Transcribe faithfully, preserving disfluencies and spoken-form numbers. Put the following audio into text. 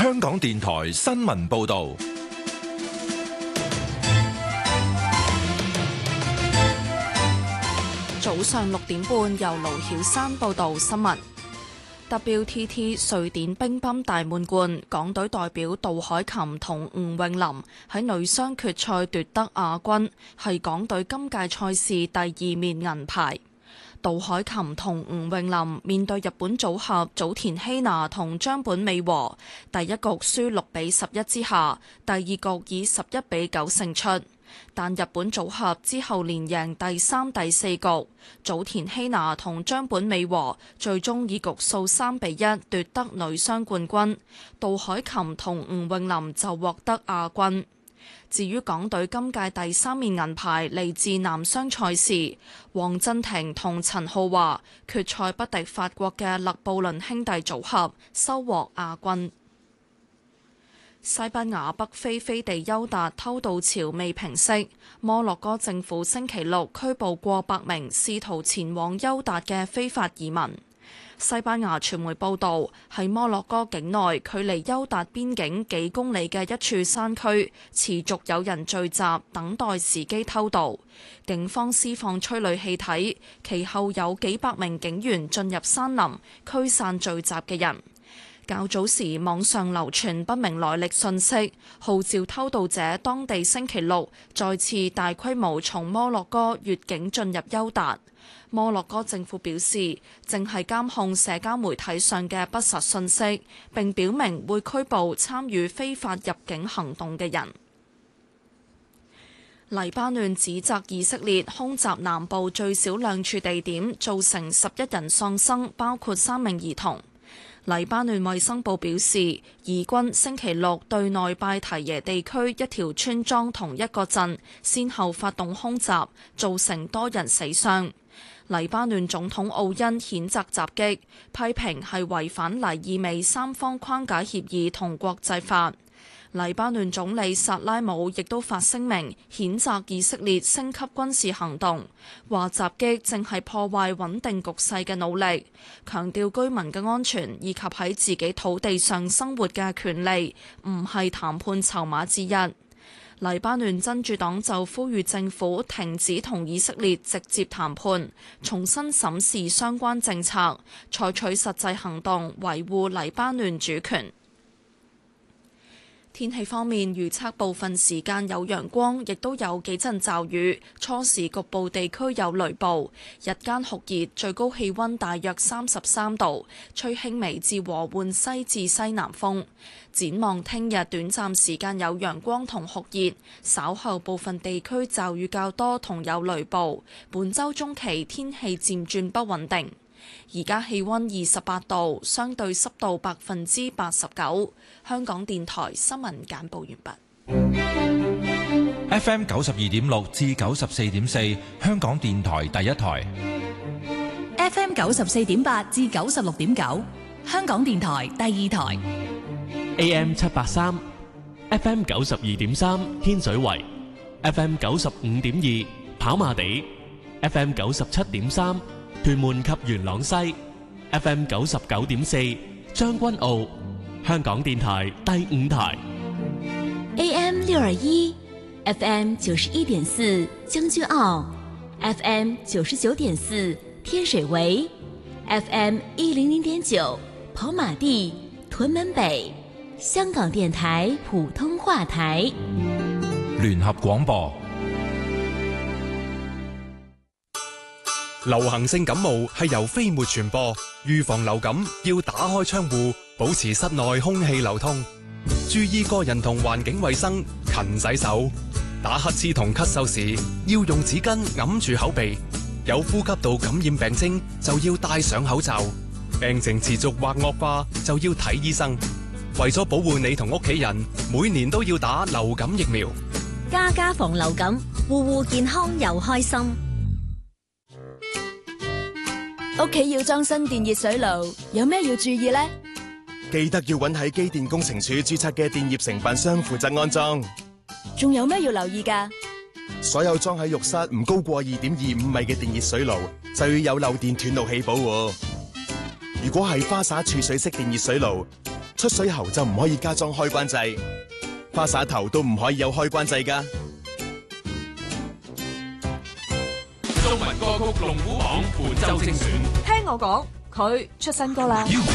香港電台新聞報道。 早上六點半，由盧曉山報道新聞。W T T 瑞典乒乓大滿貫，港隊代表杜凱琹同吳詠琳喺女雙決賽奪得亞軍，係港隊今屆賽事第二面銀牌。杜凱琹同吳詠琳面對日本組合早田希娜同張本美和，第一局輸六比十一之下，第二局以十一比九勝出。但日本組合之後連贏第三、第四局，早田希娜同張本美和最終以局數三比一奪得女雙冠軍，杜凱琹同吳詠琳就獲得亞軍。至於港隊今屆第三面銀牌嚟自男雙賽事，黃鎮廷同陳浩華決賽不敵法國嘅勒布倫兄弟組合，收穫亞軍。西班牙北非飛地優達偷渡潮未平息，摩洛哥政府星期六拘捕過百名試圖前往優達嘅非法移民。西班牙傳媒報導，喺摩洛哥境內距離優達邊境幾公里嘅一處山區，持續有人聚集，等待時機偷渡。警方施放催淚氣體，其後有幾百名警員進入山林，驅散聚集嘅人。較早時，網上流傳不明來歷信息，號召偷渡者當地星期六再次大規模從摩洛哥越境進入優達。摩洛哥政府表示，正係監控社交媒體上嘅不實信息，並表明會拘捕參與非法入境行動嘅人。黎巴嫩指責以色列空襲南部最少兩處地點，造成十一人喪生，包括三名兒童。黎巴嫩衛生部表示，以軍星期六對內拜提耶地區一條村莊同一個鎮先後發動空襲，造成多人死傷。黎巴嫩總統奧恩譴責襲擊，批評係違反黎以美三方框架協議同國際法。黎巴嫩總理薩拉姆亦都發聲明譴責以色列升級軍事行動，話襲擊正係破壞穩定局勢嘅努力，強調居民嘅安全以及喺自己土地上生活嘅權利唔係談判籌碼之一。黎巴嫩真主黨就呼籲政府停止同以色列直接談判，重新審視相關政策，採取實際行動維護黎巴嫩主權。天氣方面，預測部分時間有陽光，亦都有幾陣驟雨，初時局部地區有雷暴，日間酷熱，最高氣溫大約三十三度，吹輕微至和緩西至西南風。展望聽日短暫時間有陽光同酷熱，稍後部分地區驟雨較多同有雷暴。本週中期天氣漸轉不穩定。而家氣溫二十八度，相對濕度百分之八十九。香港電台新聞簡報完畢。F M 九十二點六至九十四點四，香港電台第一台。 F M 九十四點八至九十六點九，香港電台第二台。 A M 七八三 ，F M 九十二點三，天水圍 ；F M 九十五點二，跑馬地 ；F M 九十七點三。屯門及元朗西 F M 九十九點四，將軍澳，香港電台第五台 A M 六二一 F M 九十一點四，將軍澳 F M 九十九點四，天水圍 F M 一零零點九，跑馬地屯門北，香港電台普通話台聯合廣播。 流行性感冒係由飛沫傳播，預防流感要打開窗戶，保持室內空氣流通，注意個人同環境衛生，勤洗手。打乞嗤同咳嗽時要用紙巾揞住口鼻，有呼吸道感染病徵就要戴上口罩，病情持續或惡化就要睇醫生。為咗保護你同屋企人，每年都要打流感疫苗。 家家防流感，戶戶健康又開心。 屋企要裝新電熱水爐，有咩要注意呢？ 記得要揾喺機電工程署註冊嘅電業承辦商負責安裝。 仲有咩要留意㗎？ 所有裝喺浴室唔高過二點二五米嘅電熱水爐，就要有漏電斷路器保護。如果係花灑儲水式電熱水爐， 出水喉就唔可以加裝開關掣，花灑頭都唔可以有開關掣㗎。 中文歌曲龍虎榜本周精選， 聽我講，佢出新歌啦。